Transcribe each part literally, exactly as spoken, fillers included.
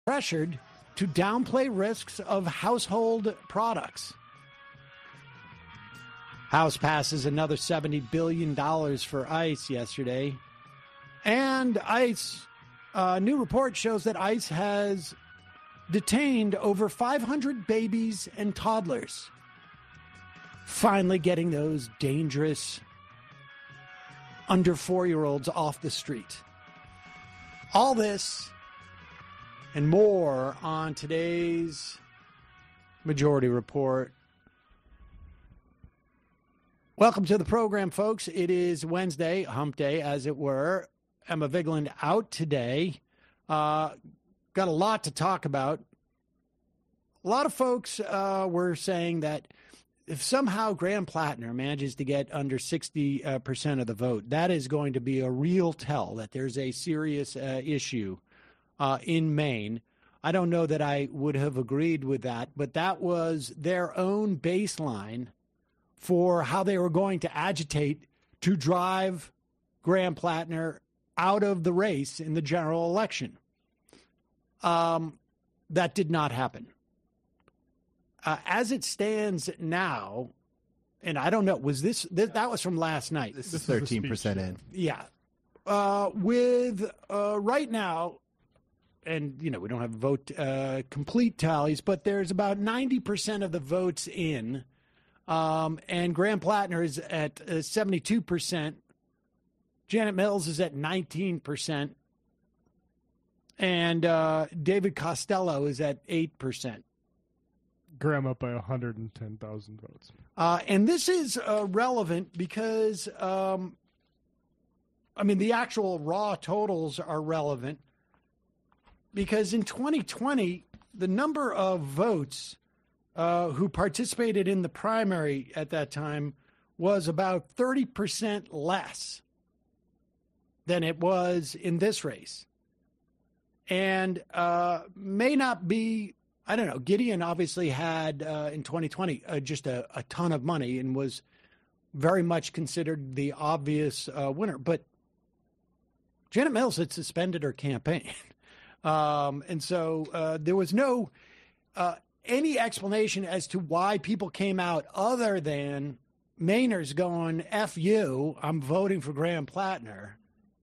pressured to downplay risks of household products. House passes another seventy billion dollars for ICE yesterday. And ICE, a new report shows that ICE has detained over five hundred babies and toddlers. Finally getting those dangerous under four-year-olds off the street. All this and more on today's Majority Report. Welcome to the program, folks. It is Wednesday, hump day, as it were. Emma Vigeland out today. Uh, got a lot to talk about. A lot of folks uh, were saying that if somehow Graham Plattner manages to get under sixty percent of the vote, that is going to be a real tell that there's a serious uh, issue uh, in Maine. I don't know that I would have agreed with that, but that was their own baseline for how they were going to agitate to drive Graham Plattner out of the race in the general election. Um, that did not happen. Uh, as it stands now, and I don't know, was this, this that was from last night? This is thirteen percent in. Yeah. Uh, with uh, right now, and, you know, we don't have vote uh, complete tallies, but there's about ninety percent of the votes in. Um, and Graham Plattner is at uh, seventy-two percent. Janet Mills is at nineteen percent. And uh, David Costello is at eight percent. Graham up by one hundred ten thousand votes. Uh, and this is uh, relevant because, um, I mean, the actual raw totals are relevant because in twenty twenty, the number of votes uh, who participated in the primary at that time was about thirty percent less than it was in this race. And uh, may not be, I don't know, Gideon obviously had uh, in twenty twenty uh, just a, a ton of money and was very much considered the obvious uh, winner. But Janet Mills had suspended her campaign. um, and so uh, there was no uh, any explanation as to why people came out other than Mainers going, F you, I'm voting for Graham Plattner.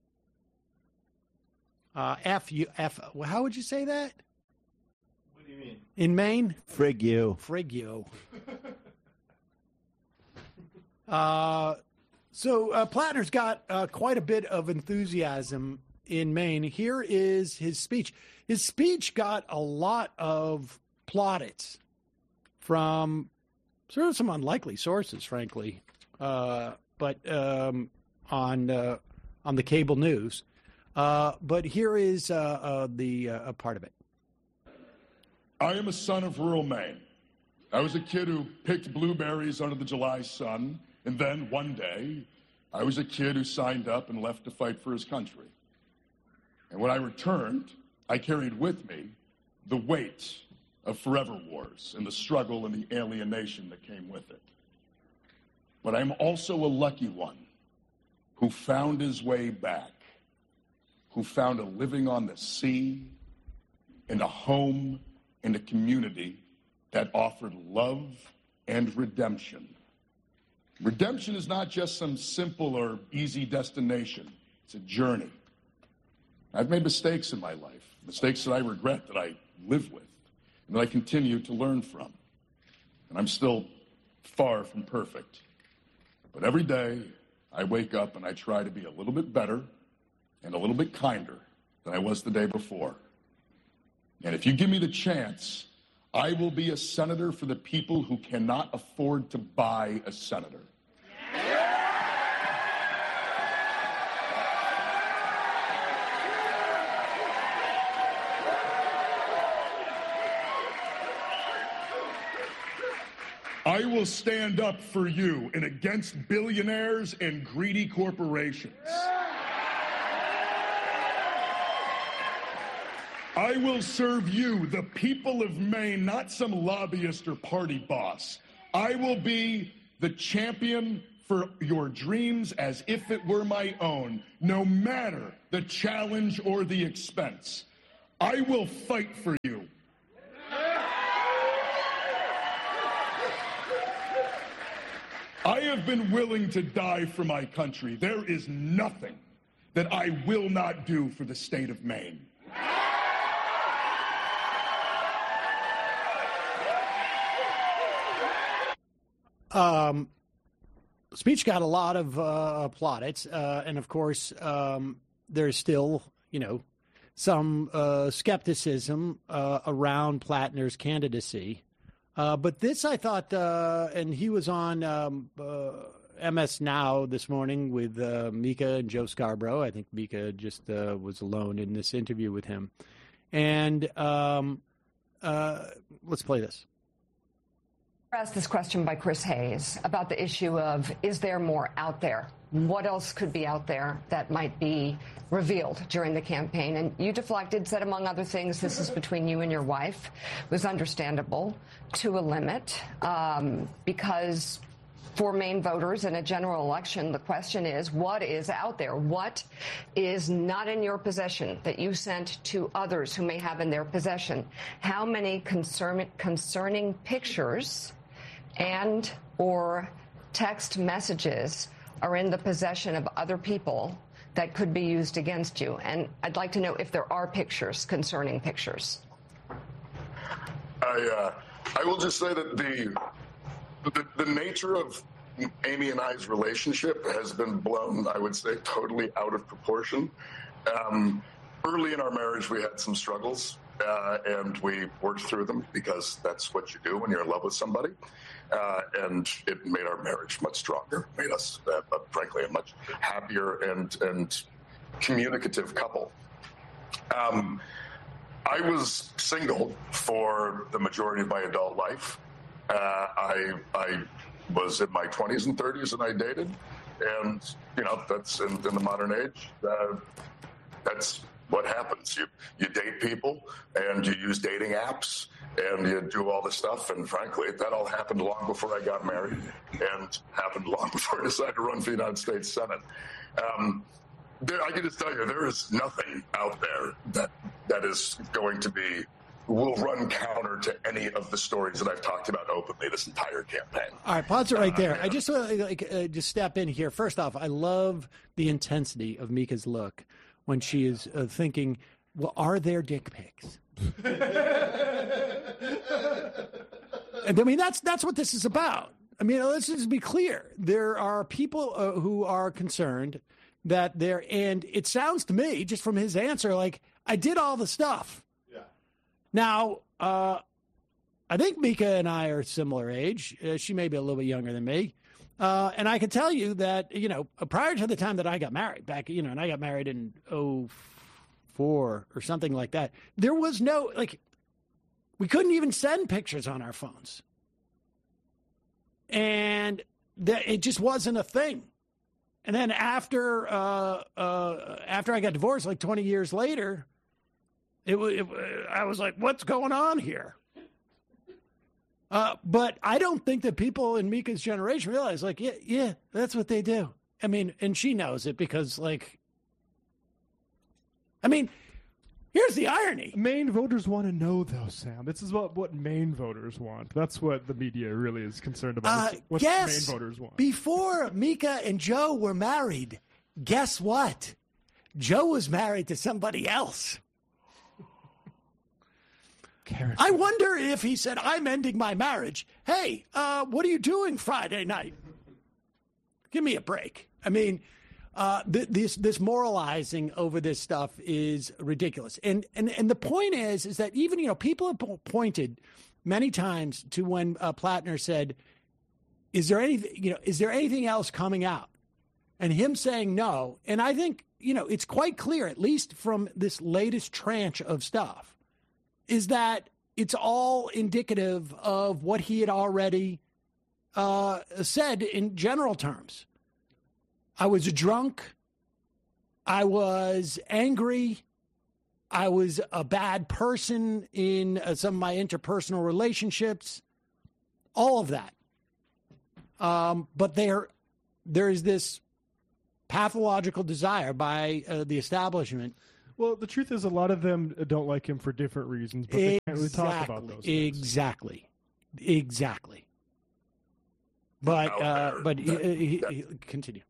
Uh, F you, F, how would you say that? What do you mean? In Maine? Frig you. Frig you. uh, so uh, Plattner's got uh, quite a bit of enthusiasm in Maine. Here is his speech. His speech got a lot of plaudits from sort of some unlikely sources, frankly, uh, but um, on uh, on the cable news. Uh, but here is uh, uh, the uh, a part of it. I am a son of rural Maine. I was a kid who picked blueberries under the July sun, and then one day, I was a kid who signed up and left to fight for his country. And when I returned, I carried with me the weight of forever wars and the struggle and the alienation that came with it. But I'm also a lucky one who found his way back, who found a living on the sea, in a home, in a community that offered love and redemption. Redemption is not just some simple or easy destination. It's a journey. I've made mistakes in my life, mistakes that I regret, that I live with, and that I continue to learn from. And I'm still far from perfect. But every day, I wake up and I try to be a little bit better and a little bit kinder than I was the day before. And if you give me the chance, I will be a senator for the people who cannot afford to buy a senator. I will stand up for you and against billionaires and greedy corporations. I will serve you, the people of Maine, not some lobbyist or party boss. I will be the champion for your dreams as if it were my own, no matter the challenge or the expense. I will fight for you. I have been willing to die for my country. There is nothing that I will not do for the state of Maine. Um, speech got a lot of uh, plaudits, uh, and of course, um, there's still, you know, some uh, skepticism uh, around Plattner's candidacy. Uh, but this, I thought, uh, and he was on um, uh, M S Now this morning with uh, Mika and Joe Scarborough. I think Mika just uh, was alone in this interview with him. And um, uh, let's play this. Asked this question by Chris Hayes about the issue of, is there more out there? What else could be out there that might be revealed during the campaign? And you deflected, said, among other things, this is between you and your wife. It was understandable to a limit um, because for Maine voters in a general election, the question is, what is out there? What is not in your possession that you sent to others who may have in their possession? How many concern, concerning pictures and or text messages are in the possession of other people that could be used against you? And I'd like to know if there are pictures, concerning pictures. I uh, I will just say that the, the the nature of Amy and I's relationship has been blown, I would say, totally out of proportion. Um, early in our marriage, we had some struggles, uh, and we worked through them because that's what you do when you're in love with somebody. Uh, and it made our marriage much stronger, made us, uh, uh, frankly, a much happier and and communicative couple. Um, I was single for the majority of my adult life. Uh, I I was in my twenties and thirties and I dated, and you know that's in, in the modern age. Uh, that's what happens. You you date people and you use dating apps and you do all this stuff. And frankly, that all happened long before I got married and happened long before I decided to run for the United States Senate. Um, there, I can just tell you, there is nothing out there that that is going to be, will run counter to any of the stories that I've talked about openly this entire campaign. All right, pause it right there. Uh, yeah. I just want to like, uh, just step in here. First off, I love the intensity of Mika's look when she is uh, thinking, well, are there dick pics? And I mean, that's that's what this is about. I mean, let's just be clear. There are people uh, who are concerned that they're, and it sounds to me, just from his answer, like, I did all the stuff. Yeah. Now, uh, I think Mika and I are similar age. Uh, she may be a little bit younger than me. Uh, and I can tell you that, you know, prior to the time that I got married, back, you know, and I got married in oh four or something like that, there was no, like, we couldn't even send pictures on our phones. And that it just wasn't a thing. And then after uh, uh, after I got divorced, like twenty years later, it, it I was like, what's going on here? Uh, but I don't think that people in Mika's generation realize, like, yeah, yeah, that's what they do. I mean, and she knows it because, like, I mean, here's the irony. Maine voters want to know, though, Sam. This is what, what Maine voters want. That's what the media really is concerned about. Uh, what yes, Maine voters want. Before Mika and Joe were married, guess what? Joe was married to somebody else. Character. I wonder if he said, I'm ending my marriage. Hey, uh, what are you doing Friday night? Give me a break. I mean, uh, th- this this moralizing over this stuff is ridiculous. And, and and the point is, is that even, you know, people have po- pointed many times to when uh, Plattner said, is there anything, you know, is there anything else coming out? And him saying no. And I think, you know, it's quite clear, at least from this latest tranche of stuff, is that it's all indicative of what he had already uh, said in general terms. I was drunk. I was angry. I was a bad person in uh, some of my interpersonal relationships. All of that. Um, but there, there is this pathological desire by uh, the establishment Well, the truth is, a lot of them don't like him for different reasons, but they can't really talk about those things. Exactly. Exactly. But, uh, but he, he, he, continue.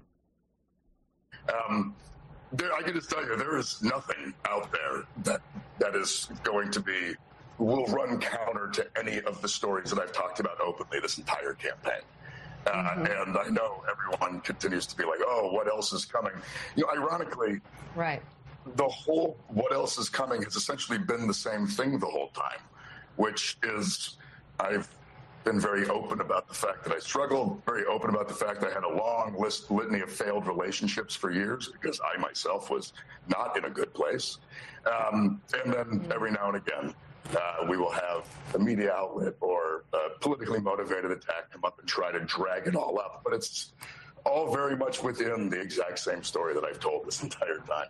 Um, there, I can just tell you, there is nothing out there that that is going to be, will run counter to any of the stories that I've talked about openly this entire campaign. Uh, mm-hmm. And I know everyone continues to be like, oh, what else is coming? You know, ironically, right. the whole what else is coming has essentially been the same thing the whole time, which is I've been very open about the fact that I struggled, very open about the fact that I had a long list litany of failed relationships for years because I myself was not in a good place. Um, and then every now and again, uh, we will have a media outlet or a politically motivated attack come up and try to drag it all up. But it's all very much within the exact same story that I've told this entire time.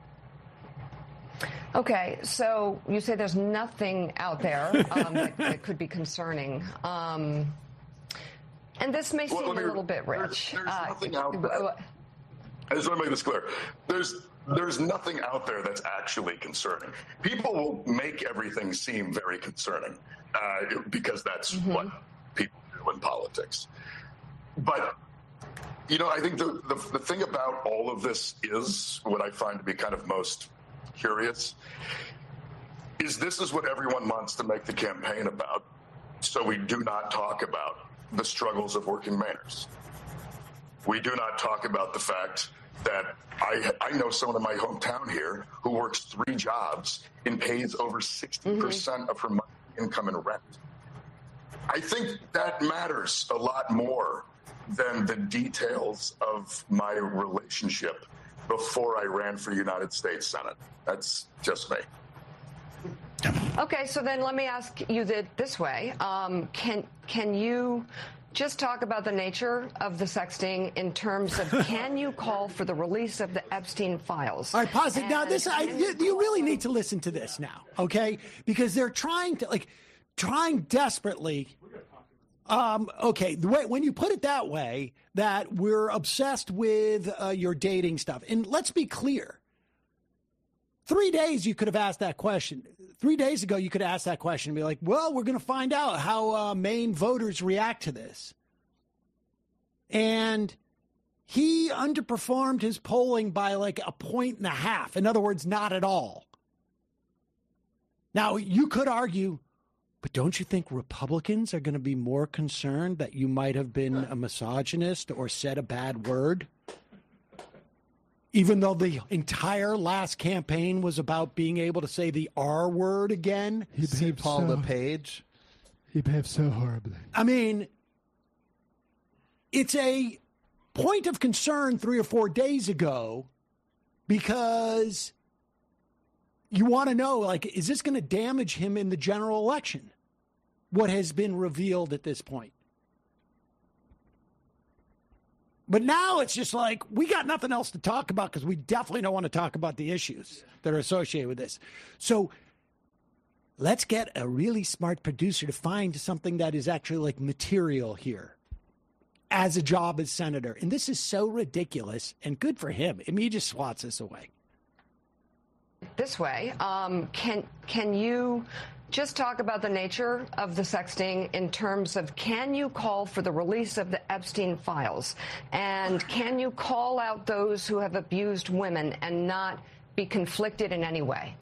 Okay, so you say there's nothing out there um, that, that could be concerning. Um, and this may seem well, me, a little bit rich. There's, there's uh, nothing out there. I just want to make this clear. There's there's nothing out there that's actually concerning. People will make everything seem very concerning uh, because that's mm-hmm. what people do in politics. But, you know, I think the, the the thing about all of this is what I find to be kind of most curious is this is what everyone wants to make the campaign about. So we do not talk about the struggles of working Mainers. We do not talk about the fact that I I know someone in my hometown here who works three jobs and pays over sixty percent mm-hmm. of her monthly income in rent. I think that matters a lot more than the details of my relationship before I ran for United States Senate. That's just me. Okay, so then let me ask you that this way. Um, can can you just talk about the nature of the sexting in terms of can you call for the release of the Epstein files? All right, pause it. And Now, this I, you, you really need to listen to this now, okay? Because they're trying to, like, trying desperately. Um, okay, the way, when you put it that way, that we're obsessed with uh, your dating stuff. And let's be clear. Three days you could have asked that question. Three days ago you could ask that question and be like, well, we're going to find out how uh, Maine voters react to this. And he underperformed his polling by like a point and a half. In other words, not at all. Now, you could argue, but don't you think Republicans are going to be more concerned that you might have been a misogynist or said a bad word? Even though the entire last campaign was about being able to say the R word again? He See Paul so, LePage? He behaved so horribly. I mean, it's a point of concern three or four days ago because you want to know, like, is this going to damage him in the general election? What has been revealed at this point? But now it's just like, we got nothing else to talk about because we definitely don't want to talk about the issues that are associated with this. So let's get a really smart producer to find something that is actually like material here as a job as senator. And this is so ridiculous and good for him. I mean, he just swats this away. This way, um, can can you just talk about the nature of the sexting in terms of can you call for the release of the Epstein files? And can you call out those who have abused women and not be conflicted in any way?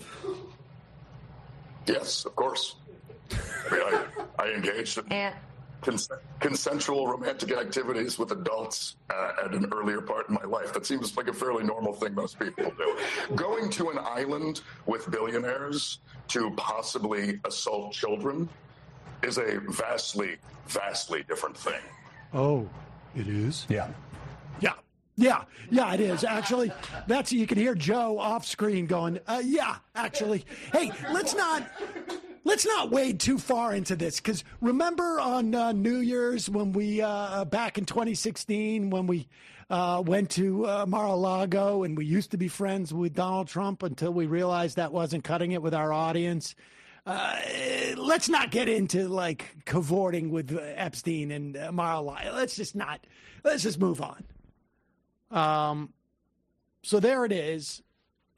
Yes, of course. I, mean, I, I engaged in and, cons- consensual romantic activities with adults uh, at an earlier part in my life. That seems like a fairly normal thing most people do. Going to an island with billionaires to possibly assault children is a vastly, vastly different thing. Oh, it is? Yeah. Yeah. Yeah. Yeah, it is. Actually, that's, you can hear Joe off screen going, uh, yeah, actually. Hey, let's not, let's not wade too far into this. Because remember on uh, New Year's when we, uh, back in twenty sixteen, when we uh, went to uh, Mar-a-Lago and we used to be friends with Donald Trump until we realized that wasn't cutting it with our audience. Uh, let's not get into like cavorting with Epstein and uh, Mar-a-Lago. Let's just not, let's just move on. Um, so there it is.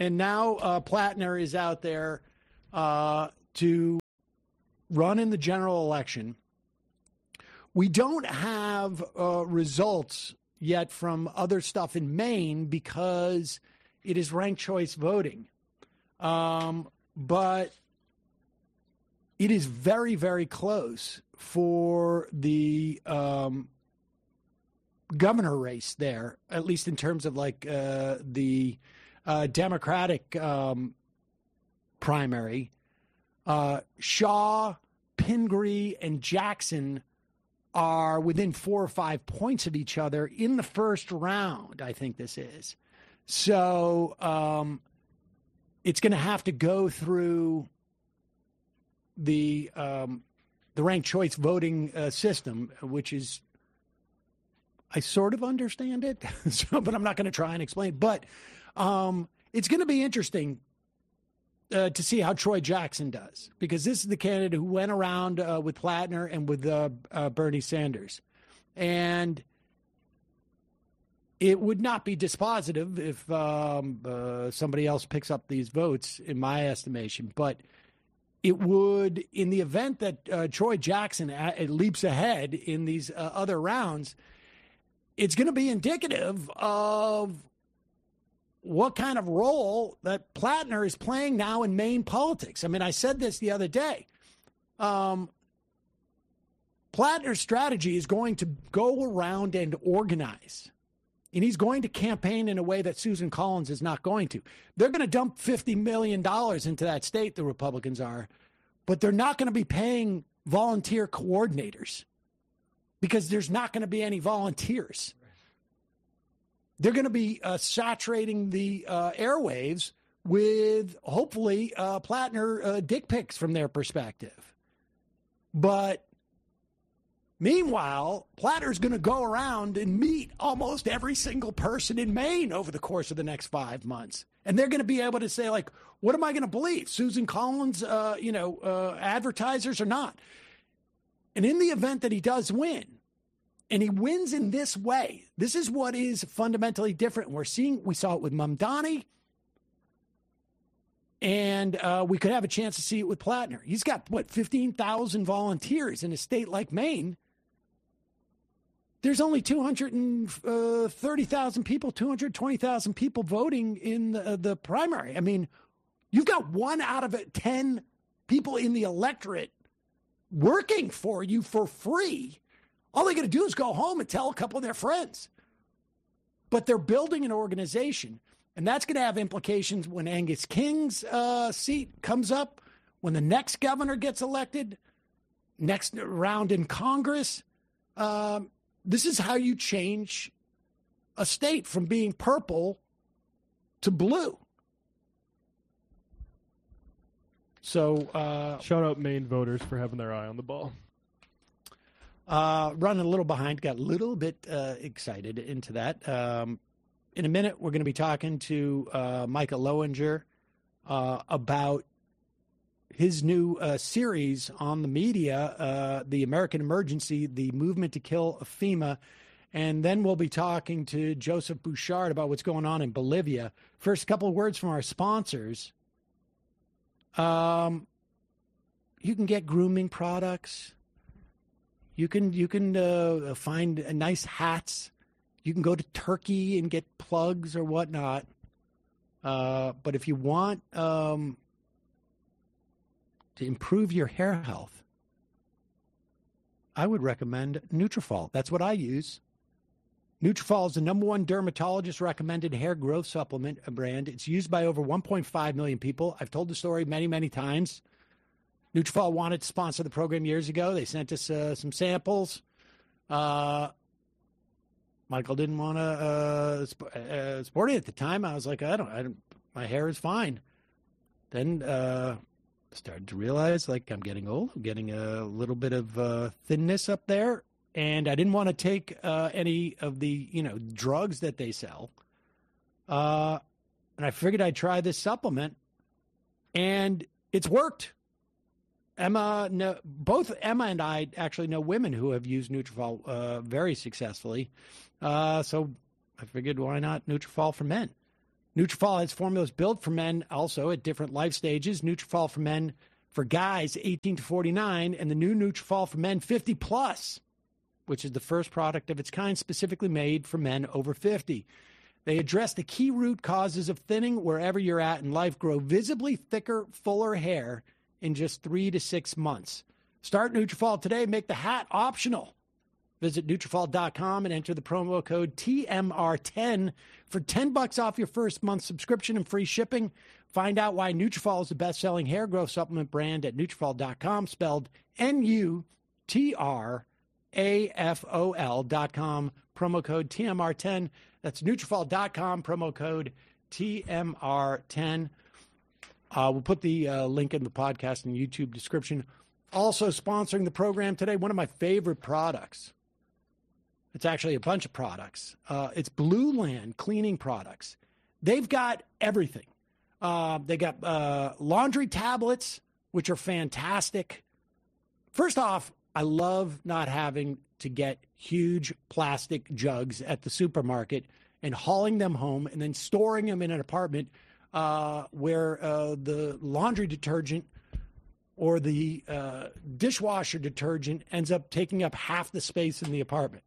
And now uh, Plattner is out there uh, to run in the general election. We don't have uh, results yet from other stuff in Maine because it is ranked choice voting. Um, but it is very, very close for the um, governor race there, at least in terms of like uh, the uh, Democratic um, primary. Uh, Shaw, Pingree, and Jackson are within four or five points of each other in the first round, I think this is. So um, it's going to have to go through the um, the ranked choice voting uh, system, which is, I sort of understand it, so, but I'm not going to try and explain. But um, it's going to be interesting uh, to see how Troy Jackson does, because this is the candidate who went around uh, with Plattner and with uh, uh, Bernie Sanders. And it would not be dispositive if um, uh, somebody else picks up these votes, in my estimation. But it would, in the event that uh, Troy Jackson a- leaps ahead in these uh, other rounds, it's going to be indicative of what kind of role that Plattner is playing now in Maine politics. I mean, I said this the other day. Um, Plattner's strategy is going to go around and organize. And he's going to campaign in a way that Susan Collins is not going to. They're going to dump fifty million dollars into that state, the Republicans are, but they're not going to be paying volunteer coordinators because there's not going to be any volunteers. They're going to be uh, saturating the uh, airwaves with, hopefully, uh, Plattner uh, dick pics from their perspective. But meanwhile, Plattner's going to go around and meet almost every single person in Maine over the course of the next five months. And they're going to be able to say, like, what am I going to believe? Susan Collins, uh, you know, uh, advertisers or not? And in the event that he does win, and he wins in this way, this is what is fundamentally different. We're seeing, we saw it with Mamdani, and uh, we could have a chance to see it with Plattner. He's got, what, fifteen thousand volunteers in a state like Maine. There's only two hundred thirty thousand people, two hundred twenty thousand people voting in the, the primary. I mean, you've got one out of ten people in the electorate working for you for free. All they got to do is go home and tell a couple of their friends. But they're building an organization, and that's going to have implications when Angus King's uh, seat comes up, when the next governor gets elected, next round in Congress. Um, this is how you change a state from being purple to blue. So, uh, shout out Maine voters for having their eye on the ball. Uh, running a little behind, got a little bit uh, excited into that. Um, in a minute, we're going to be talking to uh, Micah Lowinger uh, about his new uh, series on the media, uh, The American Emergency, The Movement to Kill FEMA. And then we'll be talking to Joseph Bouchard about what's going on in Bolivia. First, a couple of words from our sponsors. Um, you can get grooming products. You can you can uh, find uh, nice hats. You can go to Turkey and get plugs or whatnot. Uh, but if you want um, to improve your hair health, I would recommend Nutrafol. That's what I use. Nutrafol is the number one dermatologist-recommended hair growth supplement brand. It's used by over one point five million people. I've told the story many, many times. Nutrafol wanted to sponsor the program years ago. They sent us uh, some samples. Uh, Michael didn't want to uh, sp- uh, sport it at the time. I was like, I don't, I don't, my hair is fine. Then uh, started to realize, like, I'm getting old. I'm getting a little bit of uh, thinness up there. And I didn't want to take uh, any of the, you know, drugs that they sell. Uh, and I figured I'd try this supplement. And it's worked. Emma, no, both Emma and I actually know women who have used Nutrafol uh, very successfully. Uh, so I figured, why not Nutrafol for men? Nutrafol has formulas built for men also at different life stages. Nutrafol for men for guys eighteen to forty-nine, and the new Nutrafol for men fifty plus, which is the first product of its kind specifically made for men over fifty. They address the key root causes of thinning wherever you're at in life. Grow visibly thicker, fuller hair in just three to six months. Start Nutrafol today. Make the hat optional. Visit Nutrafol dot com and enter the promo code T M R ten for ten bucks off your first month subscription and free shipping. Find out why Nutrafol is the best-selling hair growth supplement brand at Nutrafol dot com, spelled N U T R A F O L dot com, promo code T M R ten. That's Nutrafol dot com, promo code T M R ten. Uh, we'll put the uh, link in the podcast and YouTube description. Also sponsoring the program today, one of my favorite products. It's actually a bunch of products. Uh, it's Blue Land cleaning products. They've got everything. Uh, they got uh, laundry tablets, which are fantastic. First off, I love not having to get huge plastic jugs at the supermarket and hauling them home and then storing them in an apartment uh, where uh, the laundry detergent or the uh, dishwasher detergent ends up taking up half the space in the apartment.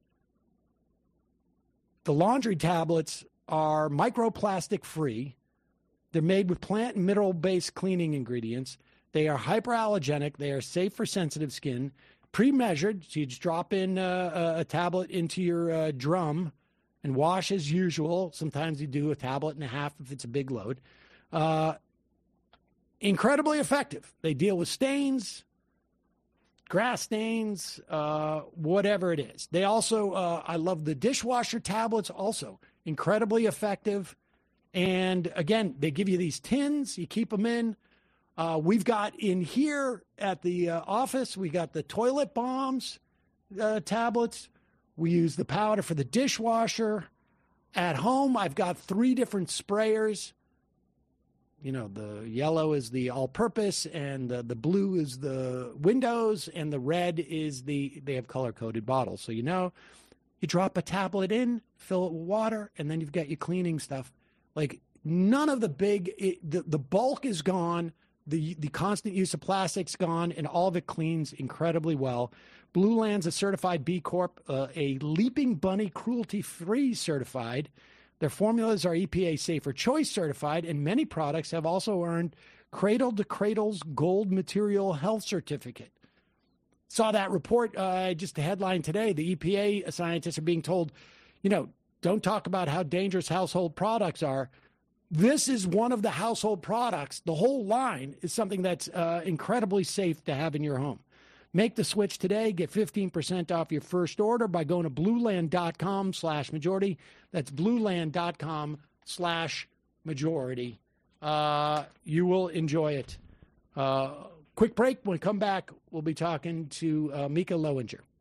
The laundry tablets are microplastic free. They're made with plant and mineral-based cleaning ingredients. They are hyperallergenic. They are safe for sensitive skin. Pre-measured, so you just drop in uh, a tablet into your uh, drum and wash as usual. Sometimes you do a tablet and a half if it's a big load. Uh, incredibly effective. They deal with stains, grass stains, uh, whatever it is. They also, uh, I love the dishwasher tablets also. Incredibly effective. And again, they give you these tins. You keep them in. Uh, we've got in here at the uh, office, we got the toilet bombs uh, tablets. We use the powder for the dishwasher. At home, I've got three different sprayers. You know, the yellow is the all-purpose, and the, the blue is the windows, and the red is the, they have color-coded bottles. So, you know, you drop a tablet in, fill it with water, and then you've got your cleaning stuff. Like, none of the big, it, the, the bulk is gone. The the constant use of plastic's gone, and all of it cleans incredibly well. Blue Land's a certified B Corp, uh, a Leaping Bunny cruelty-free certified. Their formulas are E P A Safer Choice certified, and many products have also earned Cradle to Cradle's Gold Material Health Certificate. Saw that report, uh, just a headline today. The E P A scientists are being told, you know, don't talk about how dangerous household products are. This is one of the household products. The whole line is something that's uh, incredibly safe to have in your home. Make the switch today. Get fifteen percent off your first order by going to blueland.com slash majority. That's blueland.com slash majority. Uh, you will enjoy it. Uh, quick break. When we come back, we'll be talking to uh, Mika Lowinger.